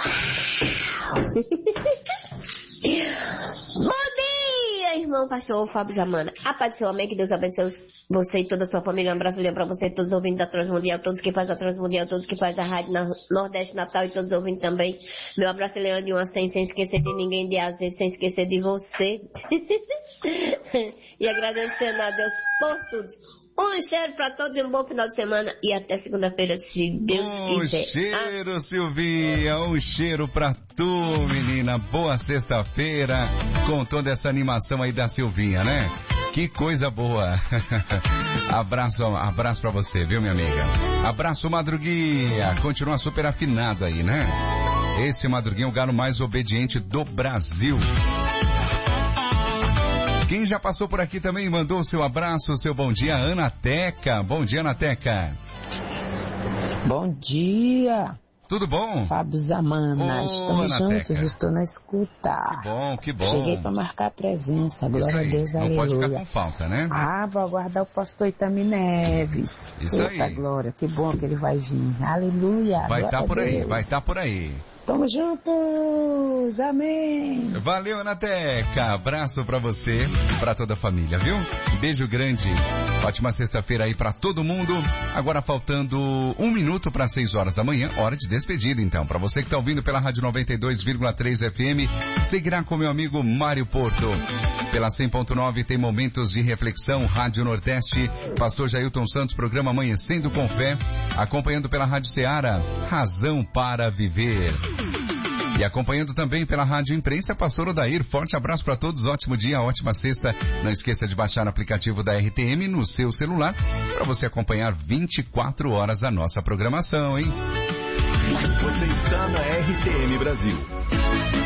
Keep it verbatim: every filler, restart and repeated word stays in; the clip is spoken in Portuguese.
Bom dia, irmão pastor Fábio Jamana. A paz do seu amém, que Deus abençoe você e toda a sua família. Um abraço para você, todos os ouvintes da Transmundial, todos que fazem a Transmundial, todos que fazem a Rádio Nordeste Natal e todos os ouvintes também. Meu abraço, Leandro, de uma sem, sem esquecer de ninguém, de azeite, sem esquecer de você. E agradecendo a Deus por tudo. Um cheiro pra todos e um bom final de semana e até segunda-feira, se Deus um quiser. Um cheiro, ah. Silvinha, um cheiro pra tu, menina. Boa sexta-feira, com toda essa animação aí da Silvinha, né? Que coisa boa. Abraço, abraço pra você, viu, minha amiga? Abraço, Madruguinha. Continua super afinado aí, né? Esse Madruguinha é o galo mais obediente do Brasil. Quem já passou por aqui também mandou o seu abraço, o seu bom dia, Ana Teca. Bom dia, Ana Teca. Bom dia. Tudo bom? Fábio Zamana, oh, estamos Ana juntos, Teca. Estou na escuta. Que bom, que bom. Cheguei para marcar presença, glória a Deus, não aleluia. Não pode ficar com falta, né? Ah, vou aguardar o pastor Itami Neves. Isso Eita, aí. glória, que bom que ele vai vir, aleluia. Vai estar tá por Deus. aí, vai estar tá por aí. Tamo juntos, amém. Valeu, Anateca. Abraço pra você, pra toda a família, viu? Beijo grande. Ótima sexta-feira aí pra todo mundo. Agora faltando um minuto para seis horas da manhã, hora de despedida então. Pra você que tá ouvindo pela Rádio noventa e dois vírgula três F M, seguirá com meu amigo Mário Porto. Pela cem ponto nove tem momentos de reflexão, Rádio Nordeste, Pastor Jailton Santos, programa Amanhecendo com Fé, acompanhando pela Rádio Ceará, Razão para Viver. E acompanhando também pela Rádio Imprensa, Pastor Odair. Forte abraço para todos, ótimo dia, ótima sexta. Não esqueça de baixar o aplicativo da R T M no seu celular para você acompanhar vinte e quatro horas a nossa programação, hein? Você está na R T M Brasil.